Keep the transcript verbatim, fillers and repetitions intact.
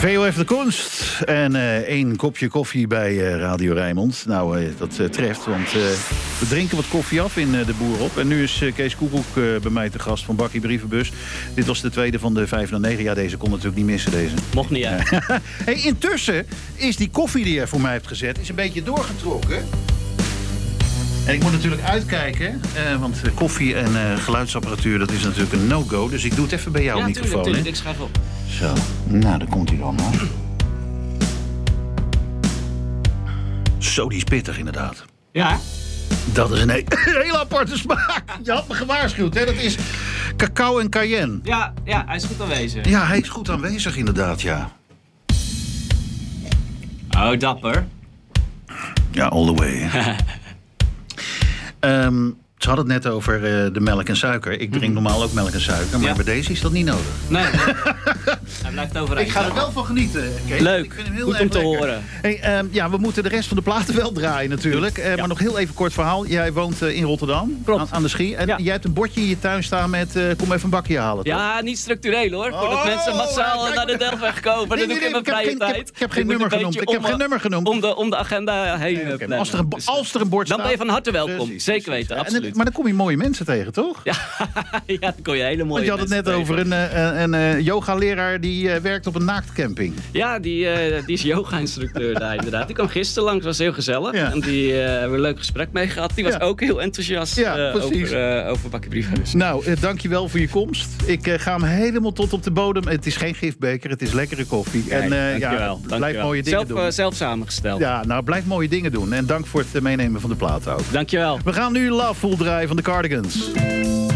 V O F de Kunst en uh, één kopje koffie bij uh, Radio Rijnmond. Nou, uh, dat uh, treft, want uh, we drinken wat koffie af in uh, de Boer op. En nu is uh, Kees Koekoek uh, bij mij te gast van Bakkie Brievenbus. Dit was de tweede van de vijf naar negen. Ja, deze kon natuurlijk niet missen, deze. Mocht niet, hè? Hey, intussen is die koffie die je voor mij hebt gezet is een beetje doorgetrokken. En ik moet natuurlijk uitkijken, uh, want koffie en uh, geluidsapparatuur, dat is natuurlijk een no-go. Dus ik doe het even bij jouw ja, microfoon. Ja, ik schrijf op. Zo, nou, daar komt hij dan, hoor. Zo, die is pittig, inderdaad. Ja? Dat is een he- hele aparte smaak. Je had me gewaarschuwd, hè? Dat is cacao en cayenne. Ja, ja, hij is goed aanwezig. Ja, hij is goed aanwezig, inderdaad, ja. Oh, dapper. Ja, all the way. um, ze hadden het net over uh, de melk en suiker. Ik drink normaal ook melk en suiker, maar ja. bij deze is dat niet nodig. Nee, nee. Hij blijft overeind. Ik ga er wel van genieten, Kees. Leuk, ik vind hem heel goed erg om te lekker. horen. Hey, um, ja, we moeten de rest van de platen wel draaien natuurlijk. Uh, ja. Maar nog heel even kort verhaal. Jij woont uh, in Rotterdam, aan, aan de Schie. En ja. jij hebt een bordje in je tuin staan met uh, kom even een bakje halen. Toch? Ja, niet structureel hoor. Oh, Voordat mensen massaal ja, naar de Delftweg komen. Nee, dat nee, doe ik in mijn vrije geen, tijd. Ik heb, ik heb geen nummer genoemd. Ik heb geen nummer genoemd. Om de, om de agenda heen nee, okay, plannen. als, er een, als er een bord dan staat... ben je van harte welkom. Precies, Zeker precies. weten, En, absoluut. maar dan kom je mooie mensen tegen, toch? Ja, ja, dan kon je hele mooie Want je had het net tegen. over een, een, een, een yoga-leraar die uh, werkt op een naaktcamping. Ja, die, uh, die is yoga-instructeur daar inderdaad. Die kwam gisteren langs, was heel gezellig. Ja. En die uh, hebben we een leuk gesprek mee gehad. Die was ja. ook heel enthousiast ja, uh, over, uh, over Bakkie Brievenbus. Nou, uh, dankjewel voor je komst. Ik uh, ga hem helemaal tot op de bodem. Het is geen gifbeker, het is lekkere koffie. Kijk, en uh, dankjewel, ja, blijf mooie dingen zelf, doen. Uh, zelf samengesteld. Ja, nou, blijf mooie dingen doen. En dank voor het uh, meenemen van de plaat ook. Dankjewel. We gaan nu Loveful draaien van de Cardigans.